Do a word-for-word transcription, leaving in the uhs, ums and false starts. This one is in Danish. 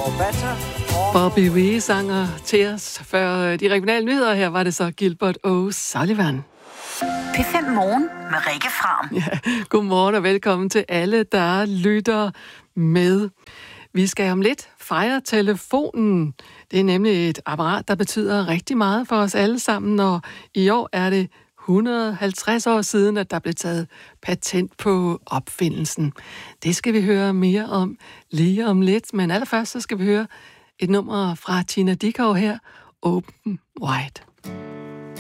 Bobby Wee sanger til os før de regionale nyheder. Her var det så Gilbert O'Sullivan. P fem Morgen med Rikke Fram. Ja, godmorgen og velkommen til alle, der lytter med. Vi skal om lidt fejre telefonen. Det er nemlig et apparat, der betyder rigtig meget for os alle sammen, og i år er det et hundrede og halvtreds år siden, at der blev taget patent på opfindelsen. Det skal vi høre mere om lige om lidt, men allerførst så skal vi høre et nummer fra Tina Dickow her, Open Wide.